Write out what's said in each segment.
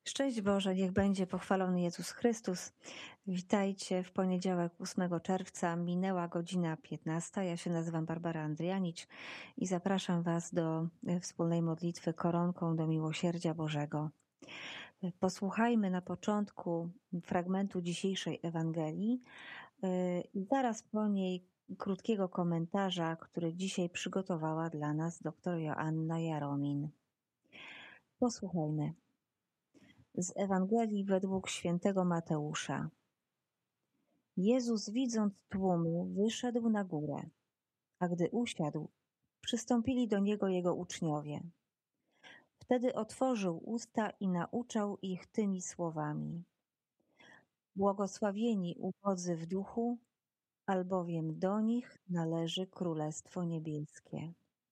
Szczęść Boże, niech będzie pochwalony Jezus Chrystus. Witajcie w poniedziałek 8 czerwca. Minęła godzina 15. Ja się nazywam Barbara Andrianić i zapraszam Was do wspólnej modlitwy koronką do miłosierdzia Bożego. Posłuchajmy na początku fragmentu dzisiejszej Ewangelii i zaraz po niej krótkiego komentarza, który dzisiaj przygotowała dla nas dr Joanna Jaromin. Posłuchajmy. Z Ewangelii według świętego Mateusza. Jezus, widząc tłumy, wyszedł na górę, a gdy usiadł, przystąpili do Niego Jego uczniowie. Wtedy otworzył usta i nauczał ich tymi słowami. Błogosławieni ubodzy w duchu, albowiem do nich należy Królestwo Niebieskie.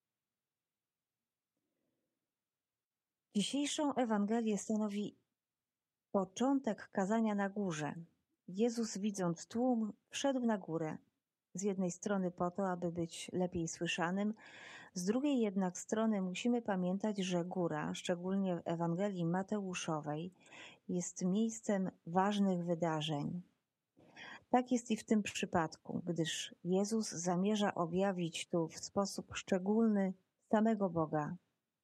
Dzisiejszą Ewangelię stanowi początek kazania na górze. Jezus, widząc tłum, wszedł na górę. Z jednej strony po to, aby być lepiej słyszanym, z drugiej jednak strony musimy pamiętać, że góra, szczególnie w Ewangelii Mateuszowej, jest miejscem ważnych wydarzeń. Tak jest i w tym przypadku, gdyż Jezus zamierza objawić tu w sposób szczególny samego Boga.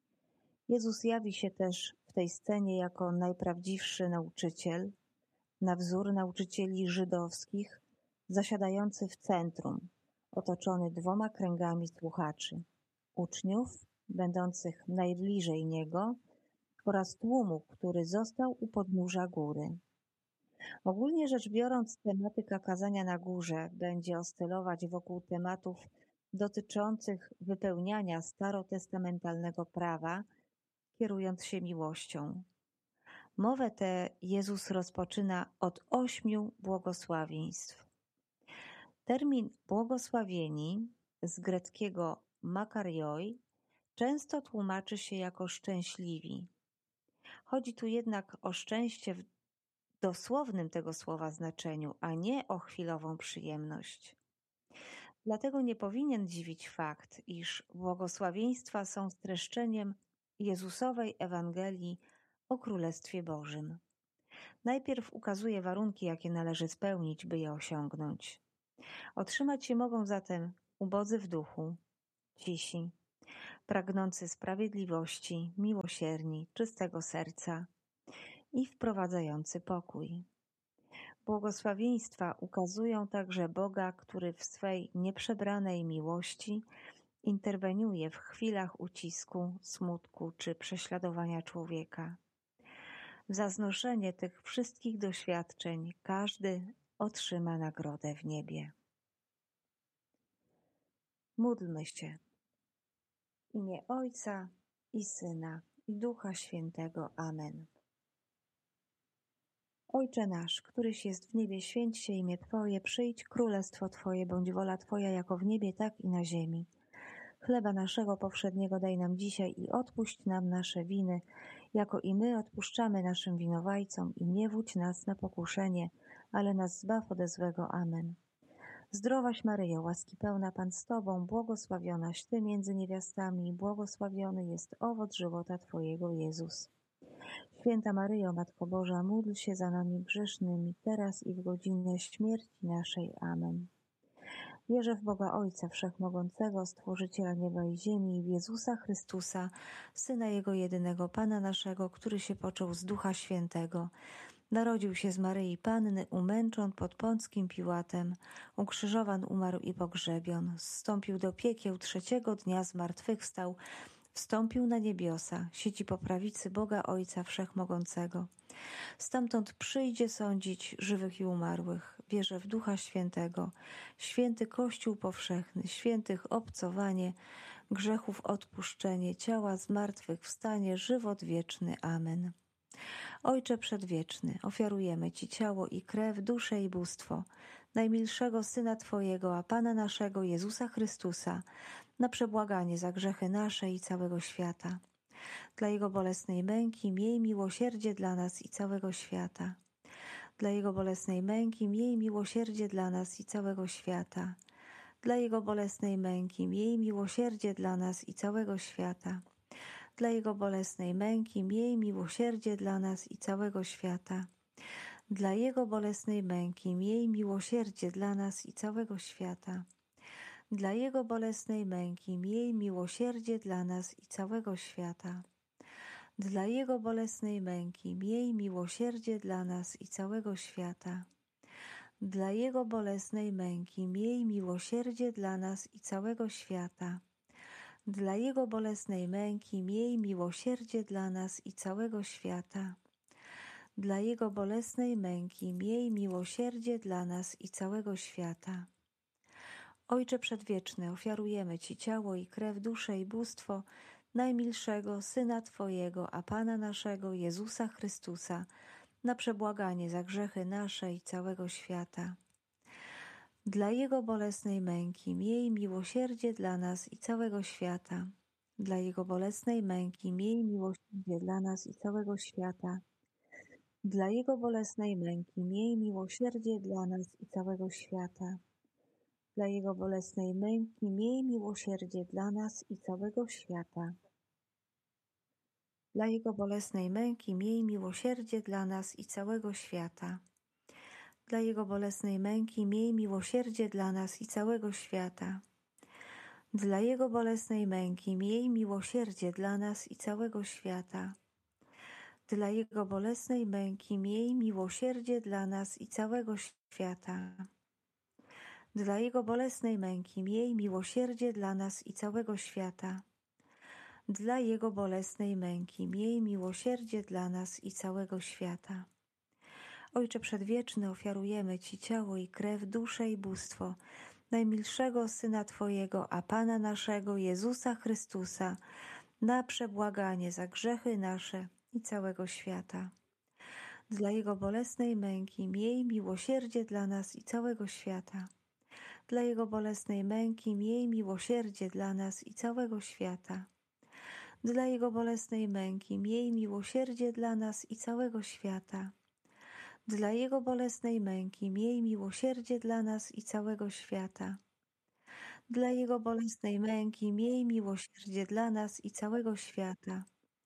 Jezus jawi się też w tej scenie jako najprawdziwszy nauczyciel, na wzór nauczycieli żydowskich, zasiadający w centrum, otoczony 2 kręgami słuchaczy, uczniów, będących najbliżej Niego oraz tłumu, który został u podnóża góry. Ogólnie rzecz biorąc, tematyka kazania na górze będzie oscylować wokół tematów dotyczących wypełniania starotestamentalnego prawa, kierując się miłością. Mowę tę Jezus rozpoczyna od 8 błogosławieństw. Termin błogosławieni z greckiego makarioi często tłumaczy się jako szczęśliwi. Chodzi tu jednak o szczęście w dosłownym tego słowa znaczeniu, a nie o chwilową przyjemność. Dlatego nie powinien dziwić fakt, iż błogosławieństwa są streszczeniem Jezusowej Ewangelii o Królestwie Bożym. Najpierw ukazuje warunki, jakie należy spełnić, by je osiągnąć. Otrzymać je mogą zatem ubodzy w duchu, cisi, pragnący sprawiedliwości, miłosierni, czystego serca i wprowadzający pokój. Błogosławieństwa ukazują także Boga, który w swej nieprzebranej miłości interweniuje w chwilach ucisku, smutku czy prześladowania człowieka. Za znoszenie tych wszystkich doświadczeń każdy otrzyma nagrodę w niebie. Módlmy się. W imię Ojca i Syna i Ducha Świętego. Amen. Ojcze nasz, któryś jest w niebie, święć się imię Twoje, przyjdź królestwo Twoje, bądź wola Twoja jako w niebie, tak i na ziemi. Chleba naszego powszedniego daj nam dzisiaj i odpuść nam nasze winy, jako i my odpuszczamy naszym winowajcom i nie wódź nas na pokuszenie, ale nas zbaw ode złego. Amen. Zdrowaś Maryjo, łaski pełna Pan z Tobą, błogosławionaś Ty między niewiastami, błogosławiony jest owoc żywota Twojego, Jezus. Święta Maryjo, Matko Boża, módl się za nami grzesznymi, teraz i w godzinę śmierci naszej. Amen. Wierzę w Boga Ojca Wszechmogącego, Stworzyciela nieba i ziemi, i w Jezusa Chrystusa, Syna Jego jedynego, Pana naszego, który się począł z Ducha Świętego. Narodził się z Maryi Panny, umęczon pod Pąckim Piłatem, ukrzyżowan, umarł i pogrzebion, zstąpił do piekieł, 3. dnia zmartwychwstał, wstąpił na niebiosa, siedzi po prawicy Boga Ojca Wszechmogącego. Stamtąd przyjdzie sądzić żywych i umarłych. Wierzę w Ducha Świętego, święty Kościół powszechny, świętych obcowanie, grzechów odpuszczenie, ciała zmartwychwstanie, żywot wieczny. Amen. Ojcze Przedwieczny, ofiarujemy Ci ciało i krew, duszę i bóstwo najmilszego Syna Twojego, a Pana naszego Jezusa Chrystusa, na przebłaganie za grzechy nasze i całego świata. Dla Jego bolesnej męki miej miłosierdzie dla nas i całego świata. Dla Jego bolesnej męki miej miłosierdzie dla nas i całego świata. Dla Jego bolesnej męki miej miłosierdzie dla nas i całego świata. dla Jego bolesnej męki miej miłosierdzie dla nas i całego świata. Dla Jego bolesnej męki miej miłosierdzie dla nas i całego świata. Dla Jego bolesnej męki miej miłosierdzie dla nas i całego świata. Dla Jego bolesnej męki miej miłosierdzie dla nas i całego świata. Dla Jego bolesnej męki miej miłosierdzie dla nas i całego świata. Dla Jego bolesnej męki miej miłosierdzie dla nas i całego świata. Dla Jego bolesnej męki miej miłosierdzie dla nas i całego świata. Ojcze Przedwieczny, ofiarujemy Ci ciało i krew, duszę i bóstwo najmilszego Syna Twojego, a Pana naszego, Jezusa Chrystusa, na przebłaganie za grzechy nasze i całego świata. Dla Jego bolesnej męki miej miłosierdzie dla nas i całego świata. Dla Jego bolesnej męki miej miłosierdzie dla nas i całego świata. Dla Jego bolesnej męki miej miłosierdzie dla nas i całego świata. Dla Jego bolesnej męki miej miłosierdzie dla nas i całego świata. Dla Jego bolesnej męki miej miłosierdzie dla nas i całego świata. Dla Jego bolesnej męki miej miłosierdzie dla nas i całego świata. Dla Jego bolesnej męki miej miłosierdzie dla nas i całego świata. Dla Jego bolesnej męki miej miłosierdzie dla nas i całego świata. Dla Jego bolesnej męki miej miłosierdzie dla nas i całego świata. Dla Jego bolesnej męki miej miłosierdzie dla nas i całego świata. Ojcze Przedwieczny, ofiarujemy Ci ciało i krew, duszę i bóstwo najmilszego Syna Twojego, a Pana naszego, Jezusa Chrystusa, na przebłaganie za grzechy nasze i całego świata. Dla Jego bolesnej męki miej miłosierdzie dla nas i całego świata. Dla Jego bolesnej męki miej miłosierdzie dla nas i całego świata. Dla Jego bolesnej męki miej miłosierdzie dla nas i całego świata. Dla Jego bolesnej męki miej miłosierdzie dla nas i całego świata. Dla Jego bolesnej męki miej miłosierdzie dla nas i całego świata.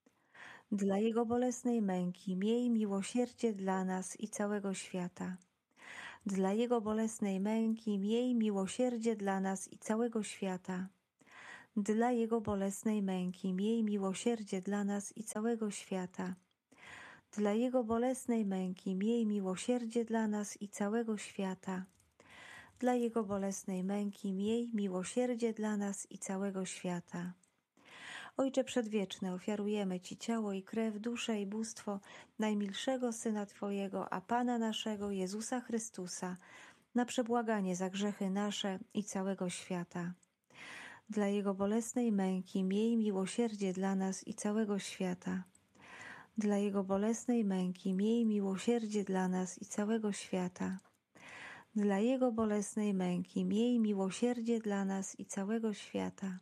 Dla Jego bolesnej męki miej miłosierdzie dla nas i całego świata. Dla Jego bolesnej męki miej miłosierdzie dla nas i całego świata. Dla Jego bolesnej męki miej miłosierdzie dla nas i całego świata. Dla Jego bolesnej męki miej miłosierdzie dla nas i całego świata. Dla Jego bolesnej męki miej miłosierdzie dla nas i całego świata. Ojcze Przedwieczny, ofiarujemy Ci ciało i krew, duszę i bóstwo najmilszego Syna Twojego, a Pana naszego, Jezusa Chrystusa, na przebłaganie za grzechy nasze i całego świata. Dla Jego bolesnej męki miej miłosierdzie dla nas i całego świata. Dla Jego bolesnej męki miej miłosierdzie dla nas i całego świata. Dla Jego bolesnej męki miej miłosierdzie dla nas i całego świata.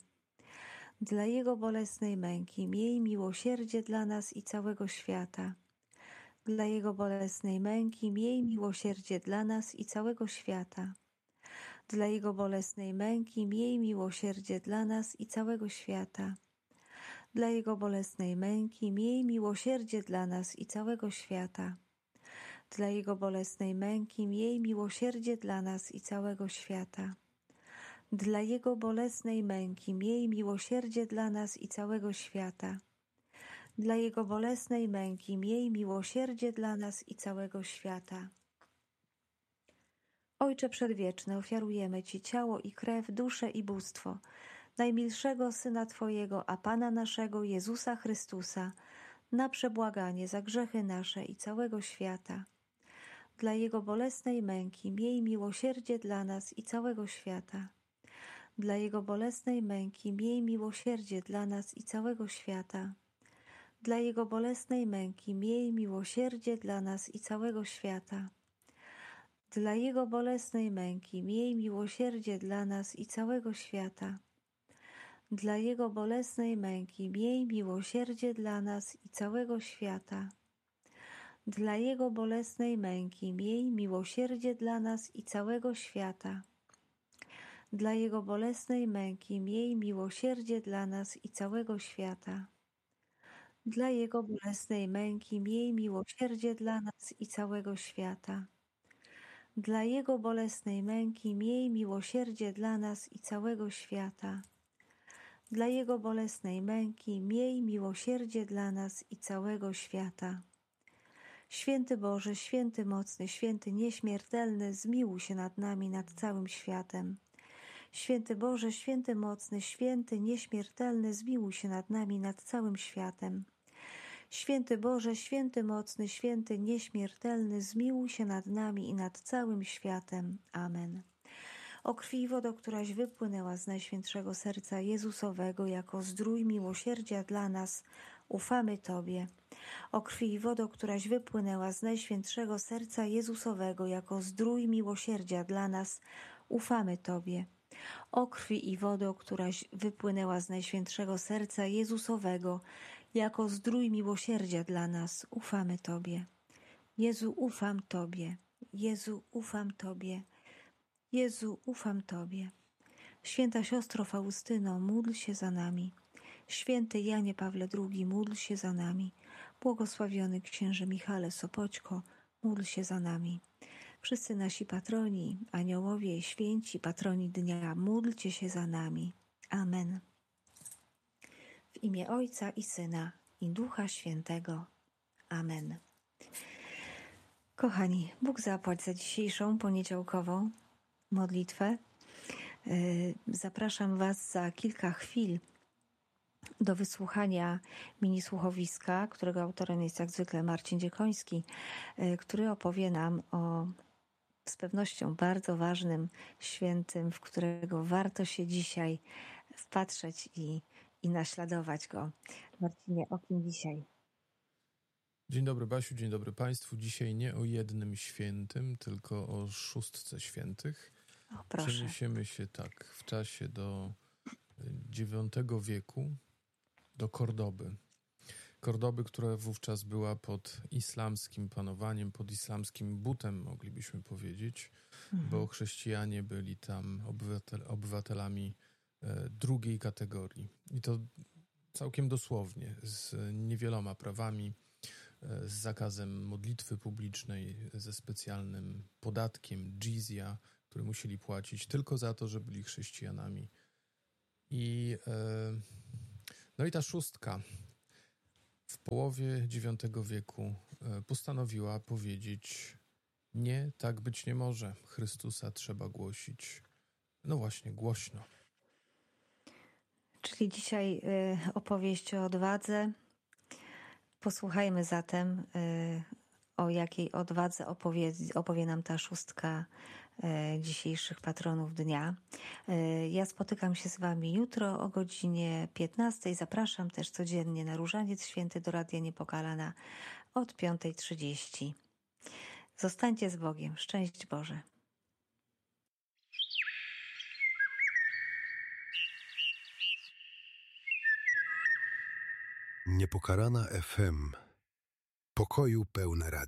Dla Jego bolesnej męki miej miłosierdzie dla nas i całego świata. Dla Jego bolesnej męki miej miłosierdzie dla nas i całego świata. Dla Jego bolesnej męki miej miłosierdzie dla nas i całego świata. Dla Jego bolesnej męki miej miłosierdzie dla nas i całego świata. Dla Jego bolesnej męki miej miłosierdzie dla nas i całego świata. Dla Jego bolesnej męki miej miłosierdzie dla nas i całego świata. Dla Jego bolesnej męki miej miłosierdzie dla nas i całego świata. Ojcze Przedwieczny, ofiarujemy Ci ciało i krew, duszę i bóstwo najmilszego Syna Twojego, a Pana naszego, Jezusa Chrystusa, na przebłaganie za grzechy nasze i całego świata. Dla Jego bolesnej męki miej miłosierdzie dla nas i całego świata. Dla Jego bolesnej męki miej miłosierdzie dla nas i całego świata. Dla Jego bolesnej męki miej miłosierdzie dla nas i całego świata. Dla Jego bolesnej męki miej miłosierdzie dla nas i całego świata. Dla Jego bolesnej męki miej miłosierdzie dla nas i całego świata. Dla Jego bolesnej męki miej miłosierdzie dla nas i całego świata. Dla Jego bolesnej męki miej miłosierdzie dla nas i całego świata. Dla Jego bolesnej męki miej miłosierdzie dla nas i całego świata. Dla Jego bolesnej męki miej miłosierdzie dla nas i całego świata. Dla Jego bolesnej męki miej miłosierdzie dla nas i całego świata. Święty Boże, święty mocny, święty nieśmiertelny, zmiłuj się nad nami, nad całym światem. Święty Boże, święty mocny, święty nieśmiertelny, zmiłuj się nad nami, nad całym światem. Święty Boże, święty mocny, święty nieśmiertelny, zmiłuj się nad nami i nad całym światem. Amen. O krwi i wodo, któraś wypłynęła z Najświętszego Serca Jezusowego jako zdrój miłosierdzia dla nas, ufamy Tobie. O krwi i wodo, któraś wypłynęła z Najświętszego Serca Jezusowego jako zdrój miłosierdzia dla nas, ufamy Tobie. O krwi i wodo, któraś wypłynęła z Najświętszego Serca Jezusowego jako zdrój miłosierdzia dla nas, ufamy Tobie. Jezu, ufam Tobie. Jezu, ufam Tobie. Jezu, ufam Tobie. Święta siostro Faustyno, módl się za nami. Święty Janie Pawle II, módl się za nami. Błogosławiony księże Michale Sopoćko, módl się za nami. Wszyscy nasi patroni, aniołowie i święci, patroni dnia, módlcie się za nami. Amen. W imię Ojca i Syna, i Ducha Świętego. Amen. Kochani, Bóg zapłać za dzisiejszą poniedziałkową modlitwę. Zapraszam Was za kilka chwil do wysłuchania mini słuchowiska, którego autorem jest jak zwykle Marcin Dziekoński, który opowie nam o z pewnością bardzo ważnym świętym, w którego warto się dzisiaj wpatrzeć i naśladować go. Marcinie, o kim dzisiaj? Dzień dobry Basiu, dzień dobry Państwu. Dzisiaj nie o jednym świętym, tylko o szóstce świętych. O, proszę. Przeniesiemy się tak w czasie do IX wieku, do Kordoby. Kordoby, która wówczas była pod islamskim panowaniem, pod islamskim butem, moglibyśmy powiedzieć, bo chrześcijanie byli tam obywatelami drugiej kategorii. I to całkiem dosłownie, z niewieloma prawami, z zakazem modlitwy publicznej, ze specjalnym podatkiem dżizja, który musieli płacić tylko za to, że byli chrześcijanami. No i ta szóstka w połowie IX wieku postanowiła powiedzieć: nie, tak być nie może. Chrystusa trzeba głosić, no właśnie, głośno. Czyli dzisiaj opowieść o odwadze. Posłuchajmy zatem, o jakiej odwadze opowie nam ta szóstka dzisiejszych patronów dnia. Ja spotykam się z Wami jutro o godzinie 15. Zapraszam też codziennie na Różaniec Święty do Radia Niepokalana od 5:30. Zostańcie z Bogiem. Szczęść Boże. Niepokalana FM. Pokoju pełne radio.